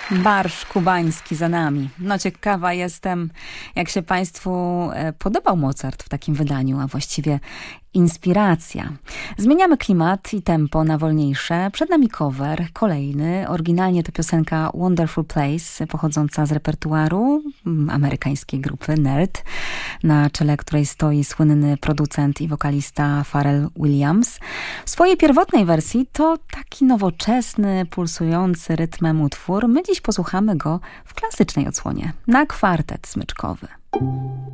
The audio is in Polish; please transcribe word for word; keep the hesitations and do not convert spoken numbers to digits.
Marsz kubański za nami. No ciekawa jestem, jak się Państwu podobał Mozart w takim wydaniu, a właściwie inspiracja. Zmieniamy klimat i tempo na wolniejsze. Przed nami cover, kolejny. Oryginalnie to piosenka Wonderful Place, pochodząca z repertuaru amerykańskiej grupy Nerd, na czele której stoi słynny producent i wokalista Pharrell Williams. W swojej pierwotnej wersji to taki nowoczesny, pulsujący rytmem utwór. My dziś posłuchamy go w klasycznej odsłonie, na kwartet smyczkowy.